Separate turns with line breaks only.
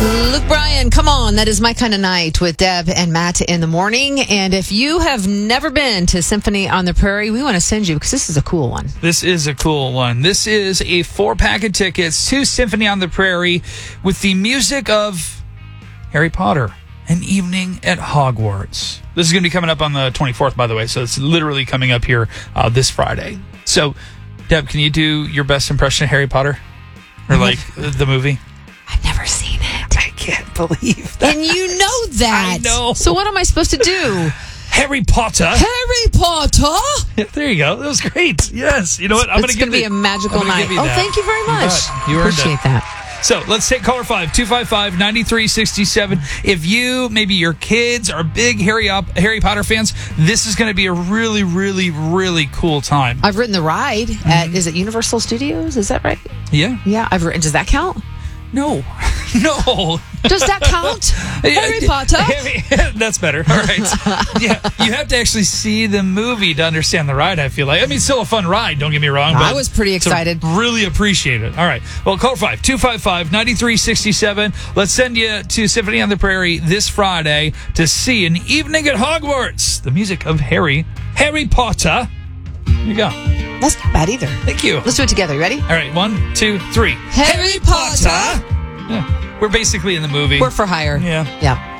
Luke Bryan, come on. That is My Kind of Night with Deb and Matt in the morning. And if you have never been to Symphony on the Prairie, we want to send you because this is a cool one.
This is a cool one. This is a 4-pack of tickets to Symphony on the Prairie with the music of Harry Potter, An Evening at Hogwarts. This is going to be coming up on the 24th, by the way, so it's literally coming up here this Friday. So, Deb, can you do your best impression of Harry Potter? Or like the movie?
I've never seen it.
I can't believe that.
And you know that.
I know.
So what am I supposed to do?
Harry Potter.
Harry Potter?
Yeah, there you go. That was great. Yes. You know what?
It's going to be a magical night. Oh, thank you very much.
You earned
Appreciate
it.
that.
So let's take caller 5-255-9367. If you, maybe your kids are big Harry Potter fans, this is going to be a really, really, really cool time.
I've written the ride at, is it Universal Studios? Is that right?
Yeah.
Yeah, I've written. Does that count?
No. No.
Does that count? Harry Potter?
That's better. All right. Yeah, you have to actually see the movie to understand the ride, I feel like. I mean, it's still a fun ride, don't get me wrong. But
I was pretty excited.
Really appreciate it. All right. Well, call 5-255-9367. Let's send you to Symphony on the Prairie this Friday to see An Evening at Hogwarts, the music of Harry Potter. Here you go.
That's not bad either.
Thank you.
Let's do it together. You ready?
All right. 1, 2, 3.
Harry Potter.
Yeah. We're basically in the movie.
We're for hire.
Yeah.
Yeah.